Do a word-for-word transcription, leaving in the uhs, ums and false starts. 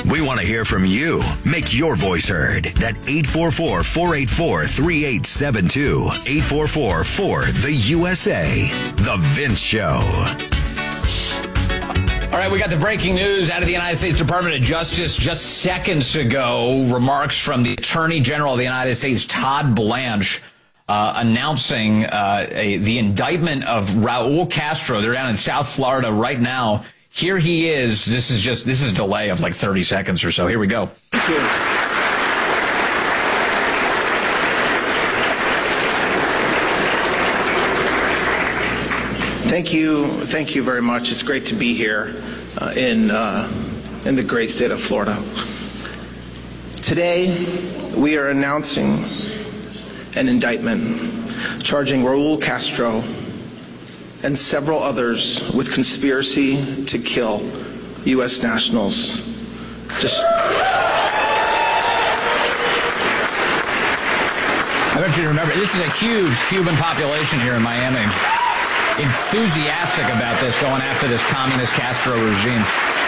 We want to hear from you. Make your voice heard. At eight four four, four eight four, three eight seven two. eight four four, four, the U S A. The Vince Show. All right, we got the breaking news out of the United States Department of Justice just seconds ago. Remarks from the Attorney General of the United States, Todd Blanche, uh, announcing uh, a, the indictment of Raul Castro. They're down in South Florida right now. Here he is. This is just this is a delay of like thirty seconds or so. Here we go. Thank you. Thank you, thank you very much. It's great to be here uh, in uh, in the great state of Florida. Today, we are announcing an indictment charging Raul Castro and several others with conspiracy to kill U S nationals. Just. I want you to remember, this is a huge Cuban population here in Miami. Enthusiastic about this, going after this communist Castro regime.